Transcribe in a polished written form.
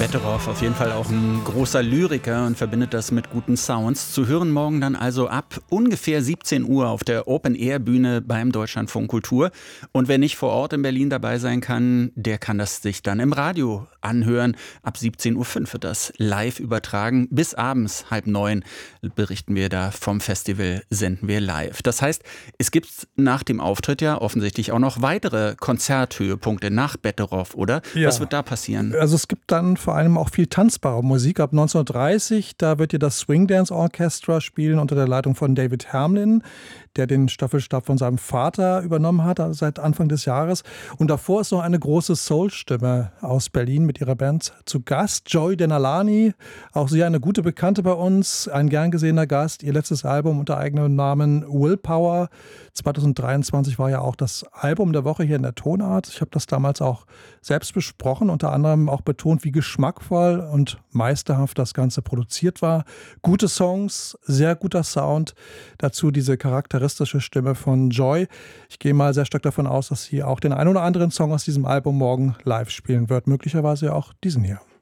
Betteroff, auf jeden Fall auch ein großer Lyriker und verbindet das mit guten Sounds. Zu hören morgen dann also ab ungefähr 17 Uhr auf der Open-Air-Bühne beim Deutschlandfunk Kultur. Und wer nicht vor Ort in Berlin dabei sein kann, der kann das sich dann im Radio anhören. Ab 17.05 Uhr wird das live übertragen. Bis abends 8:30 berichten wir da vom Festival, senden wir live. Das heißt, es gibt nach dem Auftritt ja offensichtlich auch noch weitere Konzerthöhepunkte nach Betteroff, oder? Ja. Was wird da passieren? Also es gibt dann vor allem auch viel tanzbare Musik. Ab 19:30 da wird hier das Swing Dance Orchestra spielen unter der Leitung von David Hermlin, der den Staffelstab von seinem Vater übernommen hat, also seit Anfang des Jahres. Und davor ist noch eine große Soul-Stimme aus Berlin mit ihrer Band zu Gast. Joy Denalani, auch sie eine gute Bekannte bei uns, ein gern gesehener Gast. Ihr letztes Album unter eigenem Namen Willpower 2023 war ja auch das Album der Woche hier in der Tonart. Ich habe das damals auch selbst besprochen, unter anderem auch betont, wie geschmackvoll und meisterhaft das Ganze produziert war. Gute Songs, sehr guter Sound, dazu diese charakteristische Stimme von Joy. Ich gehe mal sehr stark davon aus, dass sie auch den ein oder anderen Song aus diesem Album morgen live spielen wird, möglicherweise auch diesen hier.